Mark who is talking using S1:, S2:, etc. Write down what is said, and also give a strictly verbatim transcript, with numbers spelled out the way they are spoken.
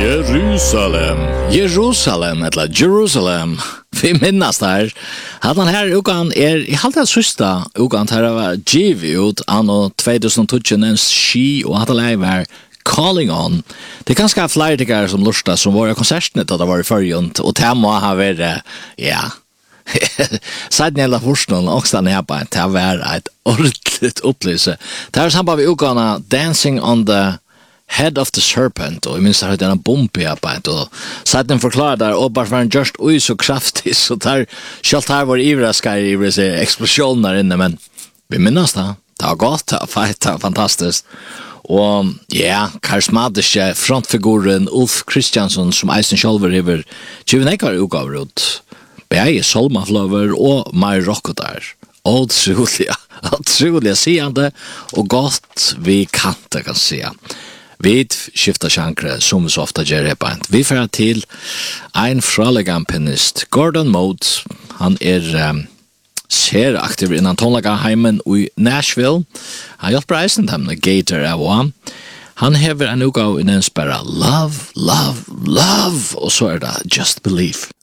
S1: Jerusalem. Jerusalem, eller Jerusalem. Vi minnas där. Att den här ukan är i halta sista ukan här var giv ut anno tjugohundratjugoen ski och att det var Calling On. Det är ganska flera tycker som lustar som var i konserten då det var i förrjun och tema har varit ja. Siden jag la forskningen också den här på att det var ett ordentligt upplevelse. Det här samband med ukarna Dancing on the Head of the Serpent och jag minns att det är en bombiga på ett och siden förklarade där och bara var en just oj så kraftig så där skalt här var ivraskar i vissa explosioner inne men vi minns det. Det var gott, det var fett, det var fantastiskt. Og ja, karismatiske frontfiguren Ulf Kristiansson som eisen sjálfur hefur tjuvenekar utgaver ut. Begge Solmaflover og Mai Rockotar. Otroliga, otroliga siande og godt vi kante kan säga. Vi skiftar sjankre som så ofta gör det band. Vi får till en fraligan pianist, Gordon Mote. Han är um, ser aktiv innan tonlaga heimen i Nashville. Han hjelper eisen dem med Gator av han hever en utgave i den spara Love, Love, Love og så er det Just Believe.